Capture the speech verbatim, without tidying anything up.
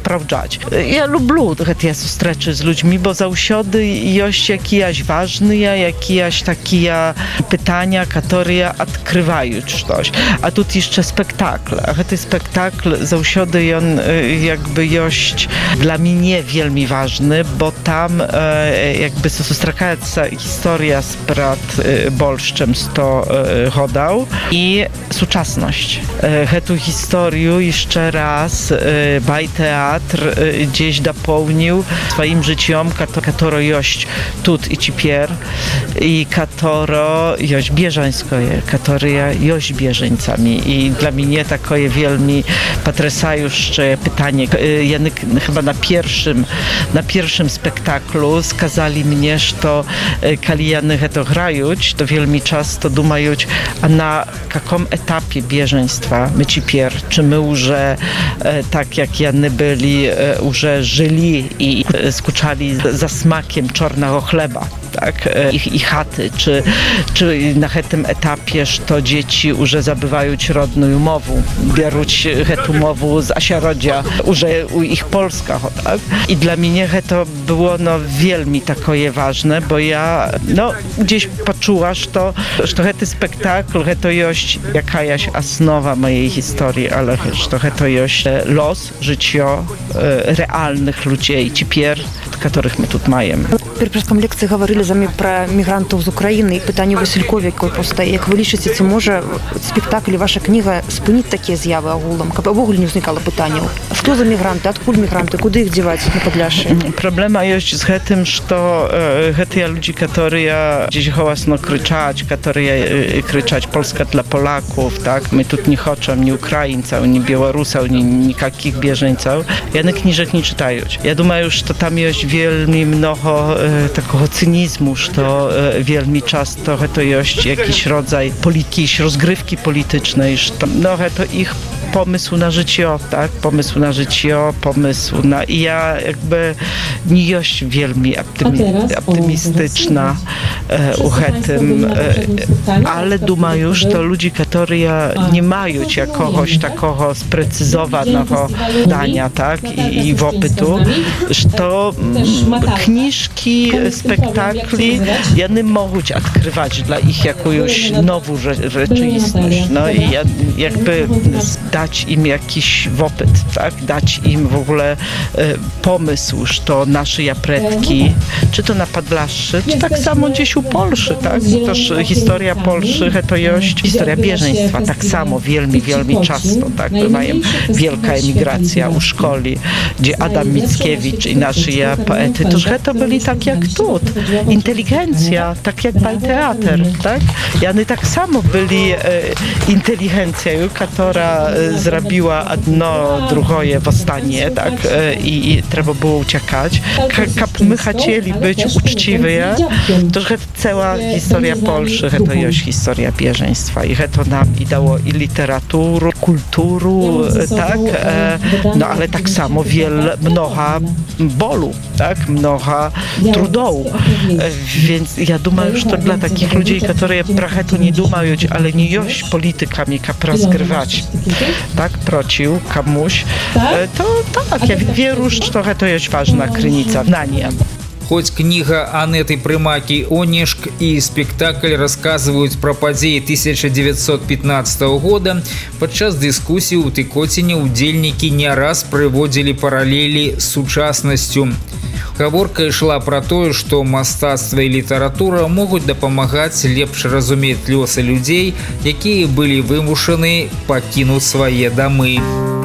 спраўджаць. Я люблю гэтыя сустрэчы з людзьмі, бо заўсёды ёсць якіясь важныя, якіясь такія пытання, которые адкрываюць штось. А тут яшчэ спектакль. А гэты спектакль заўсёды ён jakby ёсць dla mnie wielmi ważny, bo tam jakby сустракаецца гісторыя спрад больш чым сто годаў і сучаснасць. Гэту гісторыю яшчэ раз байтэатр gdzieś дополнил своим życiem, które jest тут и теперь, и które jest bieżeńskie, które jest bieżeńcami. I dla mnie takie wielmi patrysające pytanie. Jany chyba na pierwszym, na pierwszym spektaklu skazali mnie, że kiedy jany to grają, to wielmi często думаją, a na jakim etapie bieżeństwa my теперь, czy my już tak jak jany byli, już żyli i skuczali za smakiem czarnego chleba, tak, ich i chaty, czy, czy na tym etapie, że dzieci już zabywają rodną mowę, biorą tę mowę z asiarodzia, już u ich polska, tak? I dla mnie to było no wielmi takie ważne, bo ja no gdzieś poczuła, że to, że ten spektakl to jest jakaś osnowa mojej historii, ale że to jest los życia realnych ludzi, теперь, których my tu mamy. Перед першым лекцыі гаварылі за пра мігрантаў з Украіны і пытанне Васількова, якое паўстае. Як вы лічыце, ці можа спектакль і ваша кніга спыніць такія з'явы агулам, каб увогуле не ўзнікала пытанняў? Што за мігранты, адкуль мігранты, куды іх дзяваць на Падляшшы? Праблема ёсць з гэтым, што гэтыя людзі, которые gdzieś галасно крычаць, которые крычаць Polska dla Polaków, tak? My тут не хочам ні украінцаў, ні беларусаў, ні никаких беженцаў. Яны кніжак не чытаюць. Я думаю, што там ёсць вельмі mnoho takiego cynizmu, że wielmi często to jest jakiś rodzaj polityki, rozgrywki politycznej, że to, no, to ich pomysł na życie, tak? Pomysł na życie, pomysł na... I ja jakby nie jest wielmi optymi, optymistyczna e, u tym, e, ale думаю, że to ludzie, którzy nie mają jakiegoś takiego sprecyzowanego zdania, tak? I, i opytu, że to kniżki, spektakli, one mogą odkrywać dla ich jakąś nową rzeczywistość. No i jakby dać im jakiś opyt, tak? Dać im w ogóle e, pomysł, że to nasze japretki, czy to na Podlaszy, czy tak samo gdzieś u Polszy, tak? Bo też historia Polszy to jest historia bieżeństwa, tak samo, wielmi, wielmi często, tak? Mają wielka emigracja u szkoli, gdzie Adam Mickiewicz i nasi poety, to to byli tak jak tu, inteligencja, tak jak bajteatr, tak? I oni tak samo byli e, inteligencją, która zrobiła jedno, drugie powstanie, tak? I, i trzeba było uciekać. Jak my chcieli być uczciwi, to cała historia Polszy to jest historia bieżeństwa i to nam i dało i literaturę, kulturę, tak? No ale tak samo wiele, mnoha bolu, tak? Mnoha trudów. Więc ja думаю, że to dla takich ludzi, którzy trochę tu nie dumają, ale nie jest politykami, jak rozgrywać, tak? Procił komuś, to tak, ja wierzę, że trochę to jest ważna krynica znania. Хоть книга Анеты Прымакі «Онежк» и спектакль рассказывают про подеи тысяча девятьсот пятнадцатого года, подчас дискуссии у Тыкоціне удзельнікі не раз прыводзілі параллели с сучаснасцю. Гаворка ішла про тое, што мастацтва і літаратура могуць дапамагаць лепш разумець лёсы людзей, якія былі вымушаны пакінуць свае дамы.